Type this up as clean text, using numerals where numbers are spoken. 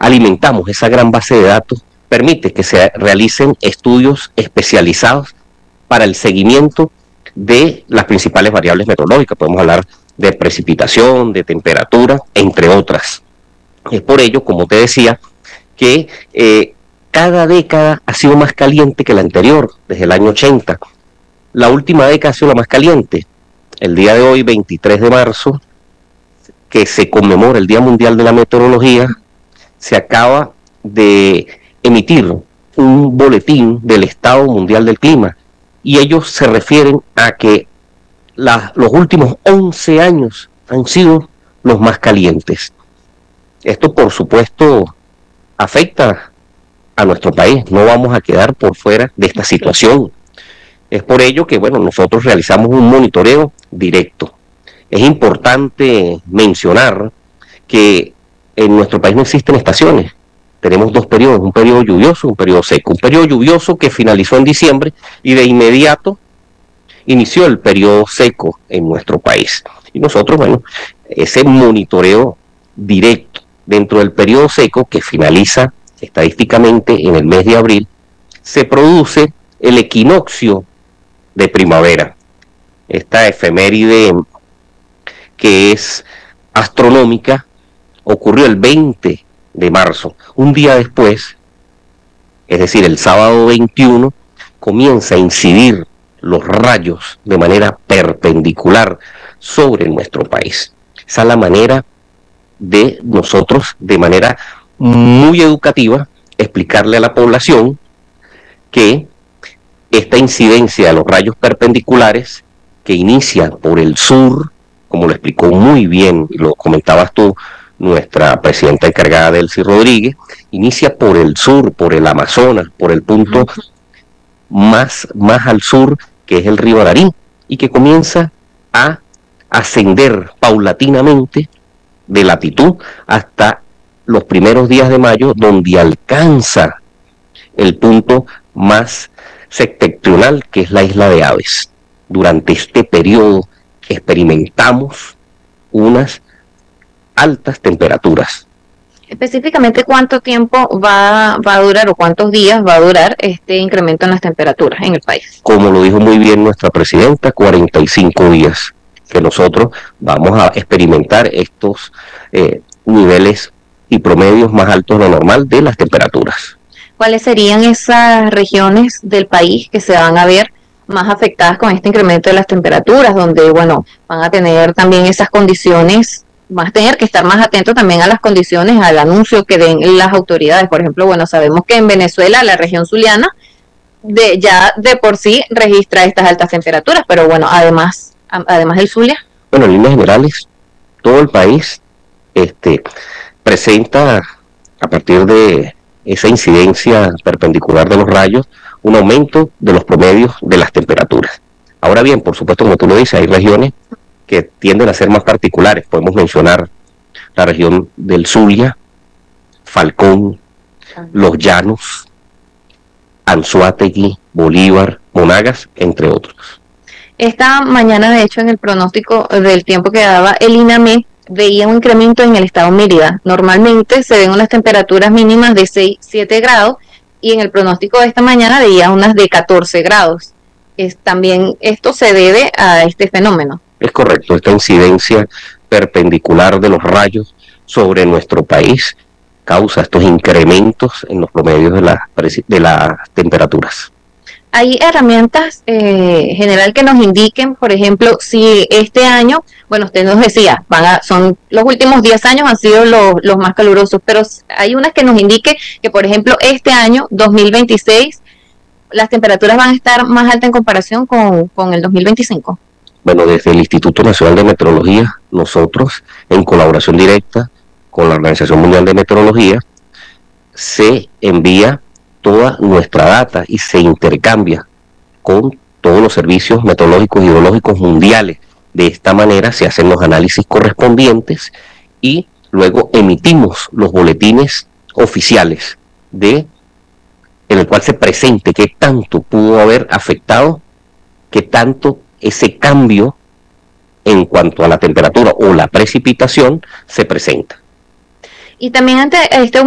alimentamos esa gran base de datos, permite que se realicen estudios especializados para el seguimiento de las principales variables meteorológicas. Podemos hablar de precipitación, de temperatura, entre otras. Es por ello, como te decía, que cada década ha sido más caliente que la anterior, desde el año 80. La última década ha sido la más caliente. El día de hoy, 23 de marzo, que se conmemora el Día Mundial de la Meteorología, se acaba de emitir un boletín del Estado Mundial del Clima, y ellos se refieren a que los últimos 11 años han sido los más calientes. Esto, por supuesto, afecta a nuestro país. No vamos a quedar por fuera de esta situación. Es por ello que, bueno, nosotros realizamos un monitoreo directo. Es importante mencionar que en nuestro país no existen estaciones. Tenemos dos periodos, un periodo lluvioso y un periodo seco. Un periodo lluvioso que finalizó en diciembre y de inmediato inició el periodo seco en nuestro país. Y nosotros, bueno, ese monitoreo directo dentro del periodo seco, que finaliza estadísticamente en el mes de abril, se produce el equinoccio de primavera. Esta efeméride, que es astronómica, ocurrió el 20 de marzo. Un día después, es decir, el sábado 21, comienza a incidir los rayos de manera perpendicular sobre nuestro país. Esa es la manera de nosotros, de manera muy educativa, explicarle a la población que esta incidencia de los rayos perpendiculares, que inicia por el sur, como lo explicó muy bien, y lo comentabas tú, nuestra presidenta encargada, Delcy Rodríguez, inicia por el sur, por el Amazonas, por el punto más al sur, que es el río Ararí, y que comienza a ascender paulatinamente de latitud hasta los primeros días de mayo, donde alcanza el punto más septentrional, que es la isla de Aves. Durante este periodo experimentamos unas altas temperaturas. Específicamente, ¿cuánto tiempo va a durar o cuántos días va a durar este incremento en las temperaturas en el país? Como lo dijo muy bien nuestra presidenta, 45 días que nosotros vamos a experimentar estos niveles y promedios más altos de lo normal de las temperaturas. ¿Cuáles serían esas regiones del país que se van a ver más afectadas con este incremento de las temperaturas, donde, bueno, van a tener también esas condiciones, van a tener que estar más atentos también a las condiciones, al anuncio que den las autoridades? Por ejemplo, bueno, sabemos que en Venezuela, la región zuliana, ya de por sí registra estas altas temperaturas, pero bueno, además del Zulia. Bueno, en líneas generales, todo el país presenta, a partir de esa incidencia perpendicular de los rayos, un aumento de los promedios de las temperaturas. Ahora bien, por supuesto, como tú lo dices, hay regiones que tienden a ser más particulares. Podemos mencionar la región del Zulia, Falcón, Los Llanos, Anzoátegui, Bolívar, Monagas, entre otros. Esta mañana, de hecho, en el pronóstico del tiempo que daba el INAME, veía un incremento en el estado Mérida. Normalmente se ven unas temperaturas mínimas de 6-7 grados y en el pronóstico de esta mañana veía unas de 14 grados. También esto se debe a este fenómeno. Es correcto, esta incidencia perpendicular de los rayos sobre nuestro país causa estos incrementos en los promedios de las temperaturas. ¿Hay herramientas general que nos indiquen, por ejemplo, si este año, bueno, usted nos decía, son los últimos 10 años han sido los más calurosos, pero hay unas que nos indique que, por ejemplo, este año, 2026, las temperaturas van a estar más altas en comparación con el 2025? Bueno, desde el Instituto Nacional de Meteorología, nosotros, en colaboración directa con la Organización Mundial de Meteorología, se envía toda nuestra data y se intercambia con todos los servicios meteorológicos y hidrológicos mundiales. De esta manera se hacen los análisis correspondientes y luego emitimos los boletines oficiales en el cual se presente qué tanto pudo haber afectado, qué tanto ese cambio en cuanto a la temperatura o la precipitación se presenta. Y también ante este